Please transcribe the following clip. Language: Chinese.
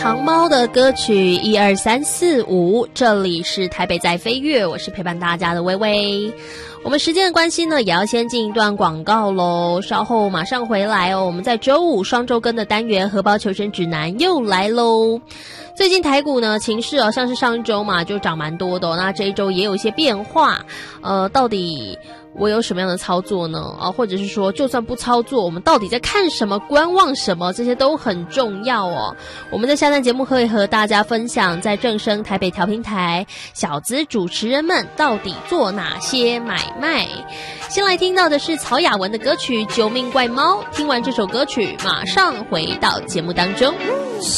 长猫的歌曲12345，这里是台北在飞跃，我是陪伴大家的微微。我们时间的关系呢，也要先进一段广告咯，稍后马上回来哦。我们在周五双周更的单元荷包求生指南又来咯。最近台股呢情势像是上一周嘛就涨蛮多的那这一周也有一些变化，到底我有什么样的操作呢？或者是说就算不操作，我们到底在看什么、观望什么，这些都很重要哦。我们在下段节目会和大家分享，在正声台北调频台小资主持人们到底做哪些买卖。先来听到的是曹雅文的歌曲《救命怪猫》，听完这首歌曲马上回到节目当中。